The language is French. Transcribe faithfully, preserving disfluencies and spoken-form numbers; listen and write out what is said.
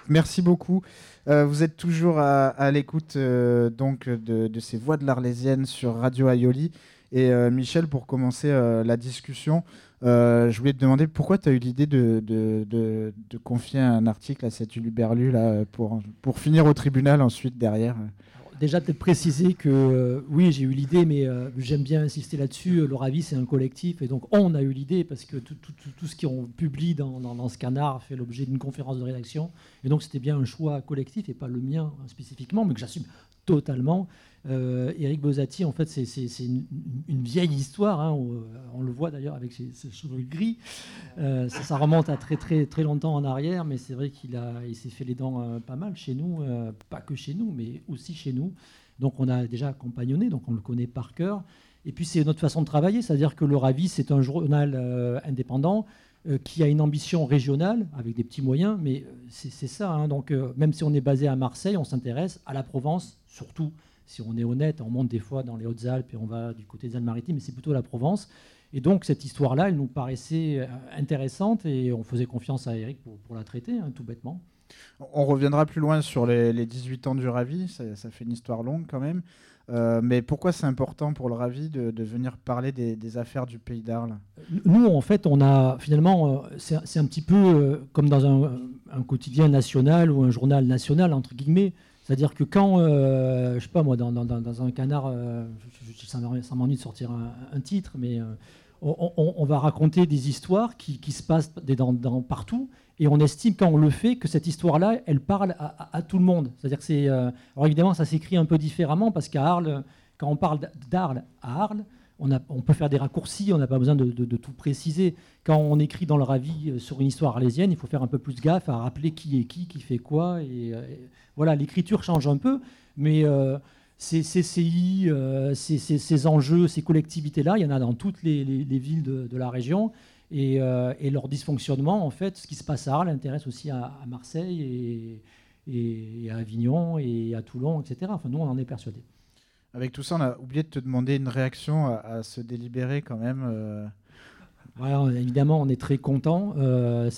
merci beaucoup. Euh, vous êtes toujours à, à l'écoute euh, donc de, de ces voix de l'Arlésienne sur Radio Aioli. Et euh, Michel, pour commencer euh, la discussion, euh, je voulais te demander pourquoi tu as eu l'idée de, de, de, de confier un article à cet Huluberlu là, pour, pour finir au tribunal ensuite derrière. Déjà, peut-être préciser que euh, oui, j'ai eu l'idée, mais euh, j'aime bien insister là-dessus. Le Ravi, c'est un collectif, et donc on a eu l'idée parce que tout, tout, tout, tout ce qu'on publie dans, dans, dans ce canard fait l'objet d'une conférence de rédaction. Et donc, c'était bien un choix collectif et pas le mien hein, spécifiquement, mais que j'assume totalement. Euh, Éric Bosati, en fait, c'est, c'est, c'est une, une vieille histoire. Hein, on, on le voit d'ailleurs avec ses, ses cheveux gris. Euh, ça, ça remonte à très, très, très longtemps en arrière, mais c'est vrai qu'il a, il s'est fait les dents euh, pas mal chez nous, euh, pas que chez nous, mais aussi chez nous. Donc, on a déjà compagnonné, donc on le connaît par cœur. Et puis, c'est notre façon de travailler, c'est-à-dire que le Ravi, c'est un journal euh, indépendant euh, qui a une ambition régionale avec des petits moyens, mais c'est, c'est ça. Hein, donc, euh, même si on est basé à Marseille, on s'intéresse à la Provence, surtout. Si on est honnête, on monte des fois dans les Hautes-Alpes et on va du côté des Alpes-Maritimes, mais c'est plutôt la Provence. Et donc, cette histoire-là, elle nous paraissait intéressante et on faisait confiance à Éric pour, pour la traiter, hein, tout bêtement. On reviendra plus loin sur les, les dix-huit ans du Ravi, ça, ça fait une histoire longue quand même. Euh, mais pourquoi c'est important pour le Ravi de, de venir parler des, des affaires du Pays d'Arles ? Nous, en fait, on a finalement, c'est, c'est un petit peu euh, comme dans un, un quotidien national ou un journal national, entre guillemets. C'est-à-dire que quand, euh, je ne sais pas moi, dans, dans, dans un canard, euh, je, je, ça m'ennuie de sortir un, un titre, mais euh, on, on, on va raconter des histoires qui, qui se passent dans, dans, partout, et on estime quand on le fait que cette histoire-là, elle parle à, à, à tout le monde. C'est-à-dire que c'est, euh, alors évidemment, ça s'écrit un peu différemment parce qu'à Arles, quand on parle d'Arles à Arles, on, a, on peut faire des raccourcis, on n'a pas besoin de, de, de tout préciser. Quand on écrit dans le Ravi sur une histoire arlésienne, il faut faire un peu plus gaffe à rappeler qui est qui, qui fait quoi. Et, et voilà, l'écriture change un peu, mais euh, ces C C I, euh, ces, ces, ces enjeux, ces collectivités-là, il y en a dans toutes les, les, les villes de, de la région. Et, euh, et leur dysfonctionnement, en fait, ce qui se passe à Arles intéresse aussi à, à Marseille et, et, et à Avignon et à Toulon, et cetera. Enfin, nous, on en est persuadés. Avec tout ça, on a oublié de te demander une réaction à, à ce délibéré quand même. Euh... Ouais, évidemment, on est très contents. Euh,